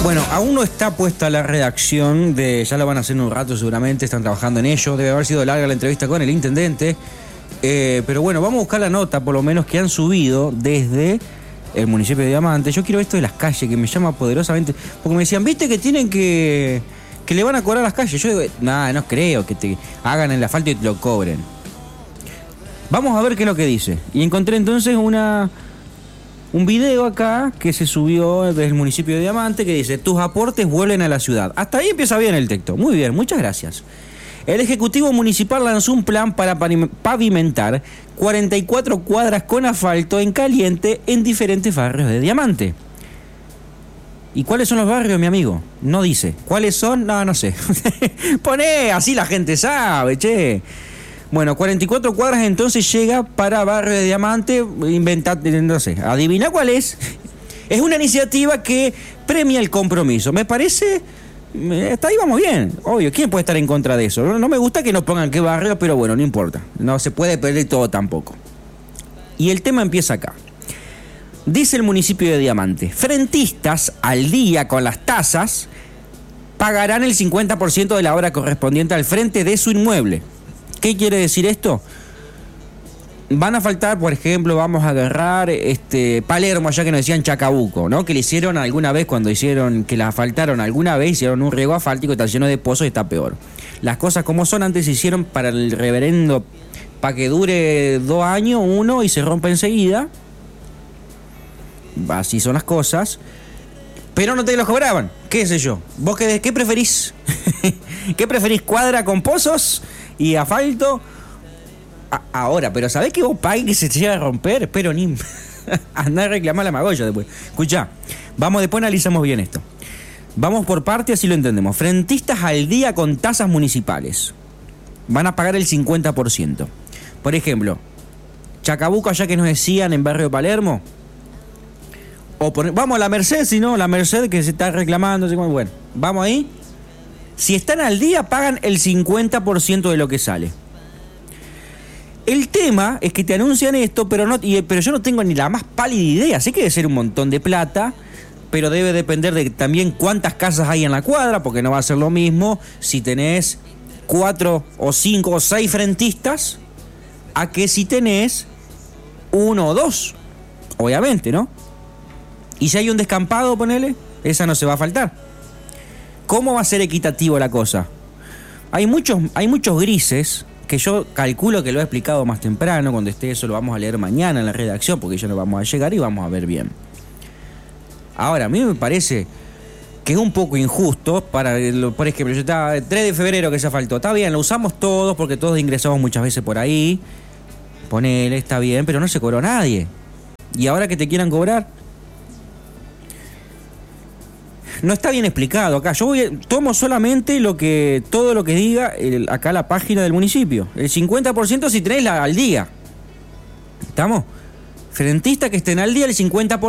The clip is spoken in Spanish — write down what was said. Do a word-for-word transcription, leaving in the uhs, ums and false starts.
Bueno, aún no está puesta la redacción de, ya lo van a hacer en un rato seguramente, están trabajando en ello, debe haber sido larga la entrevista con el intendente, eh, pero bueno, vamos a buscar la nota por lo menos que han subido desde el municipio de Diamante. Yo quiero esto de las calles, que me llama poderosamente, porque me decían, viste que tienen que, que le van a cobrar las calles. Yo digo, nada, no creo que te hagan el asfalto y te lo cobren. Vamos a ver qué es lo que dice. Y encontré entonces una... un video acá que se subió desde el municipio de Diamante que dice: tus aportes vuelven a la ciudad. Hasta ahí empieza bien el texto. Muy bien, muchas gracias. El Ejecutivo Municipal lanzó un plan para pavimentar cuarenta y cuatro cuadras con asfalto en caliente en diferentes barrios de Diamante. ¿Y cuáles son los barrios, mi amigo? No dice. ¿Cuáles son? No, no sé. Poné, así la gente sabe, che. Bueno, cuarenta y cuatro cuadras entonces llega para Barrio de Diamante, inventa, no sé, adivina cuál es. Es una iniciativa que premia el compromiso. Me parece, hasta ahí vamos bien. Obvio, ¿quién puede estar en contra de eso? No, no me gusta que nos pongan qué barrio, pero bueno, no importa. No se puede perder todo tampoco. Y el tema empieza acá. Dice el municipio de Diamante: frentistas al día con las tasas pagarán el cincuenta por ciento de la obra correspondiente al frente de su inmueble. ¿Qué quiere decir esto? Van a faltar, por ejemplo, vamos a agarrar este Palermo, allá que nos decían Chacabuco, ¿no? Que le hicieron alguna vez, cuando hicieron, que la asfaltaron alguna vez, hicieron un riego asfáltico, está lleno de pozos y está peor. Las cosas como son, antes se hicieron para el reverendo, para que dure dos años, uno, y se rompe enseguida. Así son las cosas. Pero no te los cobraban, qué sé yo. ¿Vos qué, qué preferís? ¿Qué preferís, cuadra con pozos y asfalto? A- ahora, pero ¿sabés que vos pagues que se te llega a romper? Pero ni... Andá a reclamar la magolla después. Escuchá, vamos, después analizamos bien esto. Vamos por parte, así lo entendemos. Frentistas al día con tasas municipales van a pagar el cincuenta por ciento. Por ejemplo, Chacabuco, allá que nos decían en Barrio Palermo, o por, vamos a la Merced, si no, la Merced que se está reclamando, bueno, vamos ahí. Si están al día, pagan el cincuenta por ciento de lo que sale. El tema es que te anuncian esto, pero no, y, pero yo no tengo ni la más pálida idea. Sé que debe ser un montón de plata, pero debe depender de también cuántas casas hay en la cuadra, porque no va a ser lo mismo si tenés cuatro o cinco o seis frentistas a que si tenés uno o dos, obviamente, ¿no? Y si hay un descampado, ponele, esa no se va a faltar. ¿Cómo va a ser equitativo la cosa? Hay muchos, hay muchos grises que yo calculo que lo he explicado más temprano. Cuando esté eso lo vamos a leer mañana en la redacción, porque ya no vamos a llegar y vamos a ver bien. Ahora, a mí me parece que es un poco injusto para, por ejemplo, yo estaba el tres de febrero que se faltó. Está bien, lo usamos todos porque todos ingresamos muchas veces por ahí. Ponele, está bien, pero no se cobró nadie. Y ahora que te quieran cobrar, no está bien explicado acá. Yo voy, tomo solamente lo que todo lo que diga el, acá la página del municipio. El cincuenta por ciento si tenés la, al día. ¿Estamos? Frentistas que estén al día, el cincuenta por ciento.